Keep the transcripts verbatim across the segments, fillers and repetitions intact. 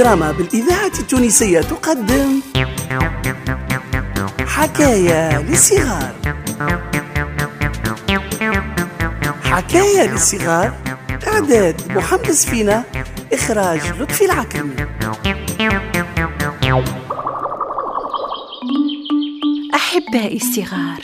دراما بالإذاعة التونسية تقدم حكاية للصغار. حكاية للصغار، إعداد محمد سفينة، إخراج لطفي العكرمي. أحبائي الصغار،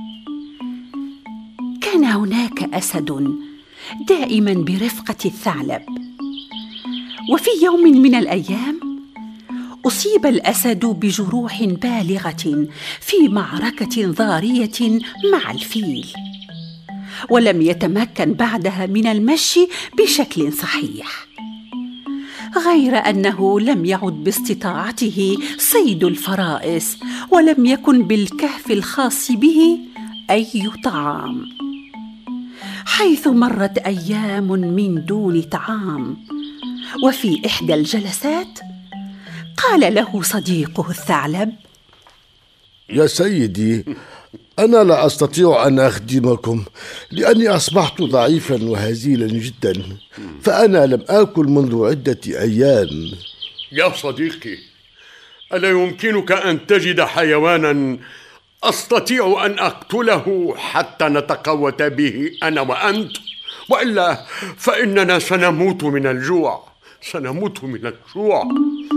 كان هناك أسد دائما برفقة الثعلب، وفي يوم من الأيام أصيب الأسد بجروح بالغة في معركة ضارية مع الفيل، ولم يتمكن بعدها من المشي بشكل صحيح، غير أنه لم يعد باستطاعته صيد الفرائس، ولم يكن بالكهف الخاص به أي طعام. حيث مرت أيام من دون طعام، وفي إحدى الجلسات قال له صديقه الثعلب: يا سيدي، أنا لا أستطيع أن أخدمكم لأني أصبحت ضعيفا وهزيلا جدا، فأنا لم آكل منذ عدة أيام. يا صديقي، ألا يمكنك أن تجد حيوانا أستطيع أن أقتله حتى نتقوت به أنا وأنت؟ وإلا فإننا سنموت من الجوع، سنموت من الجوع.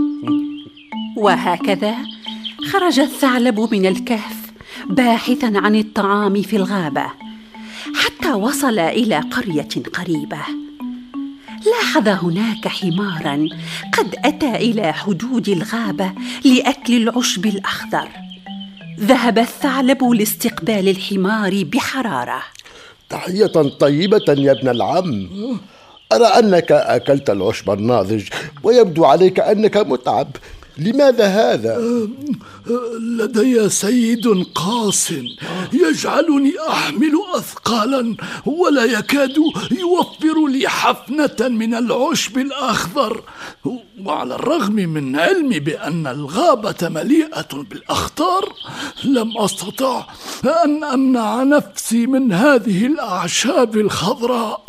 وهكذا خرج الثعلب من الكهف باحثا عن الطعام في الغابة، حتى وصل إلى قرية قريبة. لاحظ هناك حمارا قد أتى إلى حدود الغابة لأكل العشب الأخضر. ذهب الثعلب لاستقبال الحمار بحرارة. تحية طيبة يا ابن العم، أرى أنك أكلت العشب الناضج ويبدو عليك أنك متعب، لماذا هذا؟ لدي سيد قاس يجعلني أحمل أثقالا، ولا يكاد يوفر لي حفنة من العشب الأخضر، وعلى الرغم من علمي بأن الغابة مليئة بالأخطار، لم أستطع أن أمنع نفسي من هذه الأعشاب الخضراء.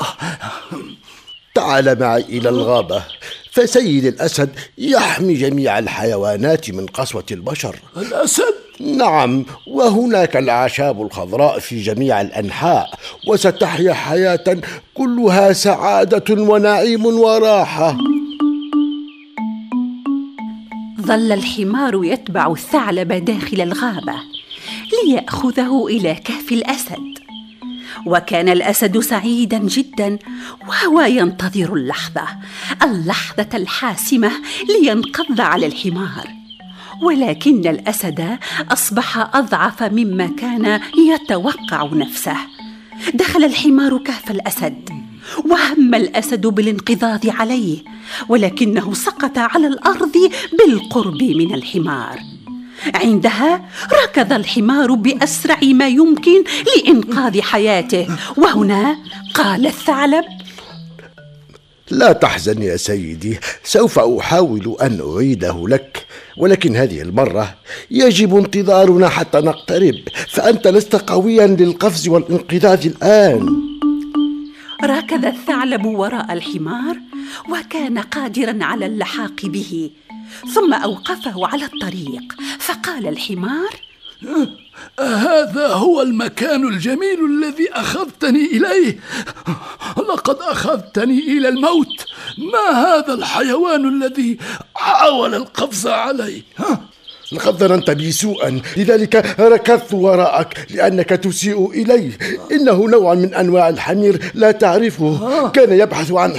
تعال معي إلى الغابة، فسيد الأسد يحمي جميع الحيوانات من قسوة البشر. الأسد؟ نعم، وهناك الأعشاب الخضراء في جميع الأنحاء، وستحيا حياة كلها سعادة ونعيم وراحة. ظل الحمار يتبع الثعلب داخل الغابة ليأخذه إلى كهف الأسد، وكان الأسد سعيدا جدا، وهو ينتظر اللحظة اللحظة الحاسمة لينقض على الحمار. ولكن الأسد أصبح أضعف مما كان يتوقع نفسه. دخل الحمار كهف الأسد، وهم الأسد بالانقضاض عليه، ولكنه سقط على الأرض بالقرب من الحمار. عندها ركض الحمار بأسرع ما يمكن لإنقاذ حياته، وهنا قال الثعلب: لا تحزن يا سيدي، سوف أحاول أن أعيده لك، ولكن هذه المرة يجب انتظارنا حتى نقترب، فأنت لست قويا للقفز والانقضاض الآن. ركض الثعلب وراء الحمار، وكان قادرا على اللحاق به، ثم أوقفه على الطريق، فقال الحمار: هذا هو المكان الجميل الذي أخذتني إليه. لقد أخذتني إلى الموت. ما هذا الحيوان الذي حاول القفز علي؟ لقد ظننت بي سوءا، لذلك ركضت وراءك لأنك تسيء إلي. إنه نوع من أنواع الحمير لا تعرفه، كان يبحث عن